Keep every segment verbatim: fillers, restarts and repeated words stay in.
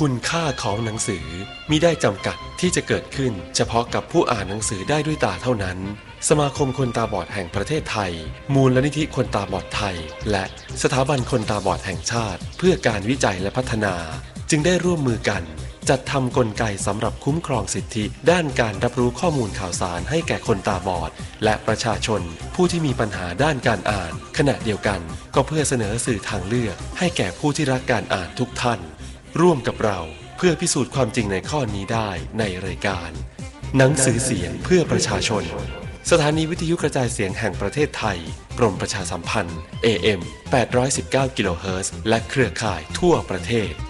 คุณค่าของหนังสือมิได้จำกัดที่จะเกิดขึ้นเฉพาะกับผู้อ่านหนังสือได้ด้วยตาเท่านั้นสมาคมคนตาบอดแห่งประเทศไทยมูลนิธิคนตาบอดไทยและสถาบันคนตาบอดแห่งชาติเพื่อการวิจัยและพัฒนาจึงได้ร่วมมือกันจัดทำกลไกสำหรับคุ้มครองสิทธิด้านการรับรู้ข้อมูลข่าวสารให้แก่คนตาบอดและประชาชนผู้ที่มีปัญหาด้านการอ่านขณะเดียวกันก็เพื่อเสนอสื่อทางเลือกให้แก่ผู้ที่รักการอ่านทุกท่านร่วมกับเราเพื่อพิสูจน์ความจริงในข้อนี้ได้ในรายการหนังสือเสียงเพื่อประชาชนสถานีวิทยุกระจายเสียงแห่งประเทศไทยกรมประชาสัมพันธ์ เอ เอ็ม แปดร้อยสิบเก้า กิโลเฮิรตซ์และเครือข่ายทั่วประเทศ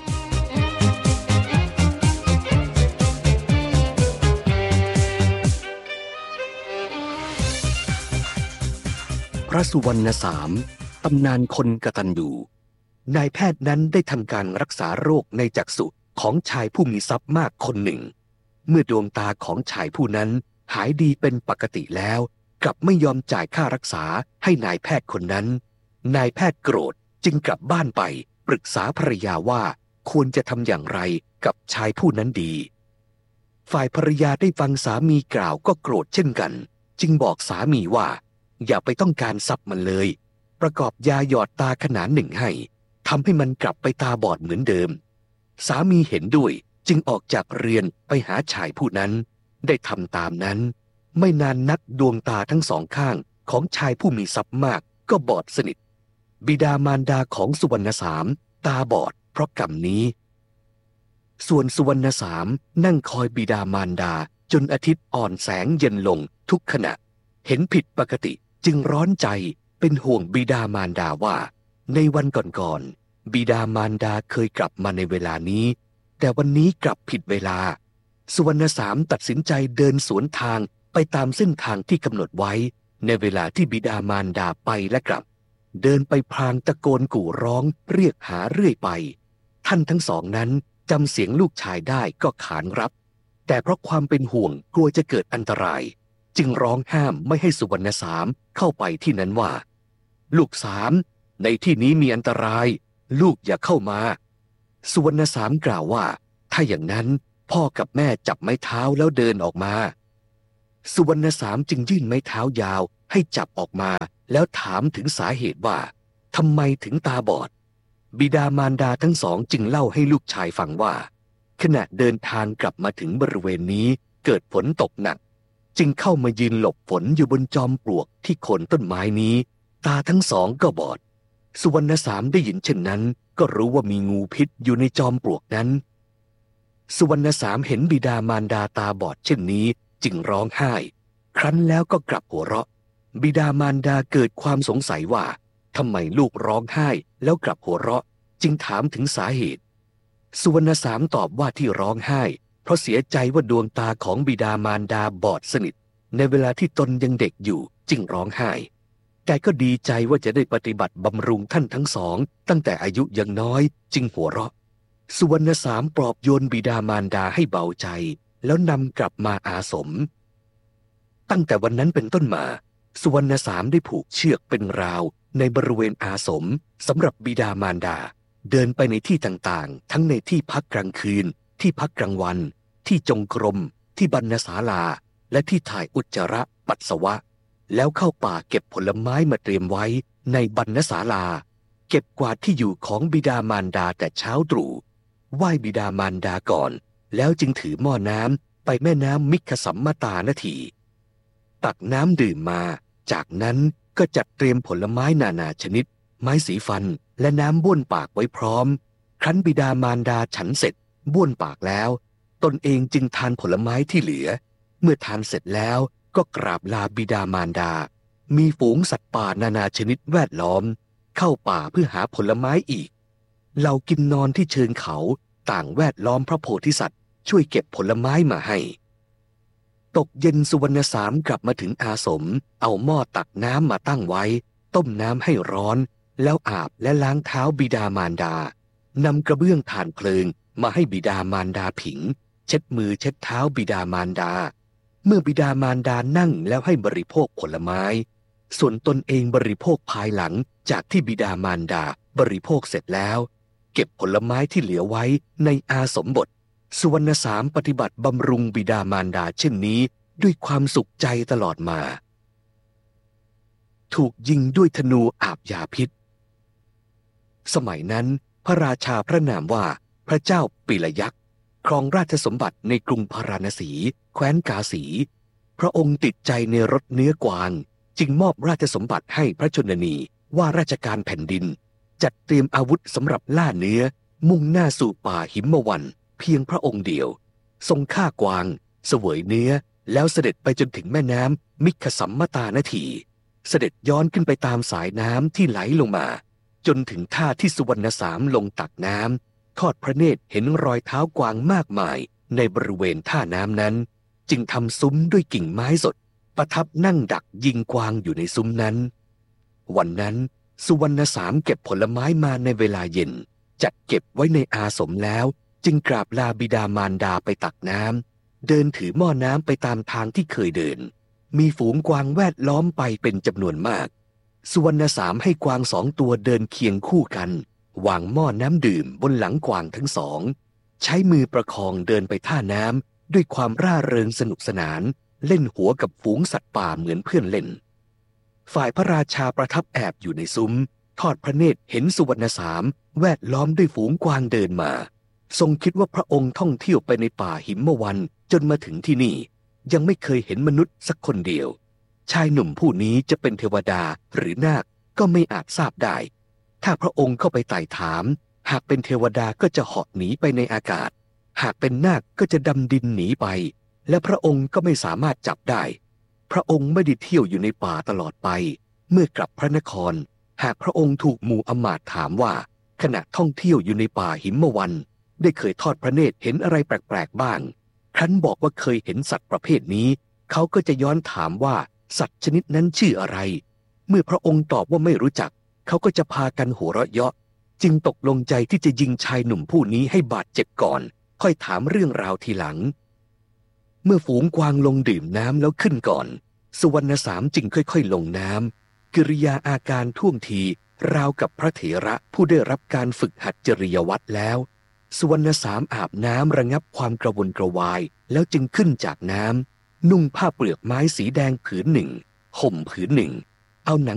พระสุวรรณสามตำนานคนกตัญญูนายแพทย์นั้นได้ทำการรักษาโรคในจักษุของชายผู้มีทรัพย์มากคนหนึ่งเมื่อดวงตาของชายผู้นั้นหายดีเป็นปกติแล้วกลับไม่ยอมจ่ายค่ารักษาให้นายแพทย์คนนั้นนายแพทย์โกรธจึงกลับบ้านไปปรึกษาภรรยาว่าควรจะทำอย่างไรกับชายผู้นั้นดีฝ่ายภรรยาได้ฟังสามีกล่าวก็โกรธเช่นกันจึงบอกสามีว่าอย่าไปต้องการทรัพย์มันเลยประกอบยาหยอดตาขนาดหนึ่งให้ทำให้มันกลับไปตาบอดเหมือนเดิมสามีเห็นด้วยจึงออกจากเรือนไปหาชายผู้นั้นได้ทำตามนั้นไม่นานนักดวงตาทั้งสองข้างของชายผู้มีทรัพย์มากก็บอดสนิทบิดามารดาของสุวรรณสามตาบอดเพราะกรรมนี้ส่วนสุวรรณสามนั่งคอยบิดามารดาจนอาทิตย์อ่อนแสงเย็นลงทุกขณะเห็นผิดปกติจึงร้อนใจเป็นห่วงบิดามารดาว่าในวันก่อนๆบิดามารดาเคยกลับมาในเวลานี้แต่วันนี้กลับผิดเวลาสุวรรณสามตัดสินใจเดินสวนทางไปตามเส้นทางที่กำหนดไว้ในเวลาที่บิดามารดาไปและกลับเดินไปพลางตะโกนกู่ร้องเรียกหาเรื่อยไปท่านทั้งสองนั้นจำเสียงลูกชายได้ก็ขานรับแต่เพราะความเป็นห่วงกลัวจะเกิดอันตรายจึงร้องห้ามไม่ให้สุวรรณสามเข้าไปที่นั้นว่าลูกสามในที่นี้มีอันตรายลูกอย่าเข้ามาสุวรรณสามกล่าวว่าถ้าอย่างนั้นพ่อกับแม่จับไม้เท้าแล้วเดินออกมาสุวรรณสามจึงยื่นไม้เท้ายาวให้จับออกมาแล้วถามถึงสาเหตุว่าทำไมถึงตาบอดบิดามารดาทั้งสองจึงเล่าให้ลูกชายฟังว่าขณะเดินทางกลับมาถึงบริเวณนี้เกิดฝนตกหนักจึงเข้ามายืนหลบฝนอยู่บนจอมปลวกที่โคนต้นไม้นี้ตาทั้งสองก็บอดสุวรรณสามได้ยินเช่นนั้นก็รู้ว่ามีงูพิษอยู่ในจอมปลวกนั้นสุวรรณสามเห็นบิดามารดาตาบอดเช่นนี้จึงร้องไห้ครั้นแล้วก็กลับหัวเราะบิดามารดาเกิดความสงสัยว่าทำไมลูกร้องไห้แล้วกลับหัวเราะจึงถามถึงสาเหตุสุวรรณสามตอบว่าที่ร้องไห้เพราะเสียใจว่าดวงตาของบิดามารดาบอดสนิทในเวลาที่ตนยังเด็กอยู่จึงร้องไห้แต่ก็ดีใจว่าจะได้ปฏิบัติบำรุงท่านทั้งสองตั้งแต่อายุยังน้อยจึงหัวเราะสุวรรณสามปลอบโยนบิดามารดาให้เบาใจแล้วนำกลับมาอาสมตั้งแต่วันนั้นเป็นต้นมาสุวรรณสามได้ผูกเชือกเป็นราวในบริเวณอาสมสำหรับบิดามารดาเดินไปในที่ต่างๆทั้งในที่พักกลางคืนที่พักกลางวันที่จงกรมที่บรรณศาลาและที่ถ่ายอุจจาระปัสสาวะแล้วเข้าป่าเก็บผลไม้มาเตรียมไว้ในบรรณศาลาเก็บกวาดที่อยู่ของบิดามารดาแต่เช้าตรู่ไหว้บิดามารดาก่อนแล้วจึงถือหม้อน้ำไปแม่น้ำมิคสัมมตานาทีตักน้ำดื่มมาจากนั้นก็จัดเตรียมผลไม้นานาชนิดไม้สีฟันและน้ำบ้วนปากไว้พร้อมครั้นบิดามารดาฉันเสร็จบ้วนปากแล้วตนเองจึงทานผลไม้ที่เหลือเมื่อทานเสร็จแล้วก็กราบลาบิดามารดามีฝูงสัตว์ป่านานาชนิดแวดล้อมเข้าป่าเพื่อหาผลไม้อีกเหล่ากินนอนที่เชิงเขาต่างแวดล้อมพระโพธิสัตว์ช่วยเก็บผลไม้มาให้ตกเย็นสุวรรณสามกลับมาถึงอาสมเอาหม้อตักน้ำมาตั้งไว้ต้มน้ำให้ร้อนแล้วอาบและล้างเท้าบิดามารดานำกระเบื้องถ่านเพลิงมาให้บิดามารดาผิงเช็ดมือเช็ดเท้าบิดามารดาเมื่อบิดามารดานั่งแล้วให้บริโภคผลไม้ส่วนตนเองบริโภคภายหลังจากที่บิดามารดาบริโภคเสร็จแล้วเก็บผลไม้ที่เหลือไว้ในอาสมบทสุวรรณสามปฏิบัติบำรุงบิดามารดาเช่นนี้ด้วยความสุขใจตลอดมาถูกยิงด้วยธนูอาบยาพิษสมัยนั้นพระราชาพระนามว่าพระเจ้าปิลยักษ์ครองราชสมบัติในกรุงพาราณสีแคว้นกาสีพระองค์ติดใจในรสเนื้อกวางจึงมอบราชสมบัติให้พระชนนีว่าราชการแผ่นดินจัดเตรียมอาวุธสำหรับล่าเนื้อมุ่งหน้าสู่ป่าหิมวันเพียงพระองค์เดียวทรงฆ่ากวางเสวยเนื้อแล้วเสด็จไปจนถึงแม่น้ำมิคสัมมตานาทีเสด็จย้อนขึ้นไปตามสายน้ำที่ไหลลงมาจนถึงท่าที่สุวรรณสามลงตักน้ำทอดพระเนตรเห็นรอยเท้ากวางมากมายในบริเวณท่าน้ำนั้นจึงทำซุ้มด้วยกิ่งไม้สดประทับนั่งดักยิงกวางอยู่ในซุ้มนั้นวันนั้นสุวรรณสามเก็บผลไม้มาในเวลาเย็นจัดเก็บไว้ในอาสมแล้วจึงกราบลาบิดามารดาไปตักน้ำเดินถือหม้อน้ำไปตามทางที่เคยเดินมีฝูงกวางแวดล้อมไปเป็นจำนวนมากสุวรรณสามให้กวางสองตัวเดินเคียงคู่กันวางหม้อน้ำดื่มบนหลังกวางทั้งสองใช้มือประคองเดินไปท่าน้ำด้วยความร่าเริงสนุกสนานเล่นหัวกับฝูงสัตว์ป่าเหมือนเพื่อนเล่นฝ่ายพระราชาประทับแอบอยู่ในซุ้มทอดพระเนตรเห็นสุวรรณสามแวดล้อมด้วยฝูงกวางเดินมาทรงคิดว่าพระองค์ท่องเที่ยวไปในป่าหิมวันจนมาถึงที่นี่ยังไม่เคยเห็นมนุษย์สักคนเดียวชายหนุ่มผู้นี้จะเป็นเทวดาหรือนาคก็ไม่อาจทราบได้ถ้าพระองค์เข้าไปไต่ถามหากเป็นเทวดาก็จะเหาะหนีไปในอากาศหากเป็นนาคก็จะดำดินหนีไปและพระองค์ก็ไม่สามารถจับได้พระองค์ไม่ได้เที่ยวอยู่ในป่าตลอดไปเมื่อกลับพระนครหากพระองค์ถูกหมู่อมาตย์ถามว่าขณะท่องเที่ยวอยู่ในป่าหิมวันได้เคยทอดพระเนตรเห็นอะไรแปลกๆบ้างครั้นบอกว่าเคยเห็นสัตว์ประเภทนี้เขาก็จะย้อนถามว่าสัตว์ชนิดนั้นชื่ออะไรเมื่อพระองค์ตอบว่าไม่รู้จักเขาก็จะพากันหัวเราะเยาะจึงตกลงใจที่จะยิงชายหนุ่มผู้นี้ให้บาดเจ็บก่อนค่อยถามเรื่องราวทีหลังเมื่อฝูงกวางลงดื่มน้ำแล้วขึ้นก่อนสุวรรณสามจึงค่อยๆลงน้ำกิริยาอาการท่วงทีราวกับพระเถระผู้ได้รับการฝึกหัดจริยวัตรแล้วสุวรรณสามอาบน้ำระงับความกระวนกระวายแล้วจึงขึ้นจากน้ำนุ่งผ้าเปลือกไม้สีแดงผืนหนึ่งห่มผืนหนึ่งเอาหนัง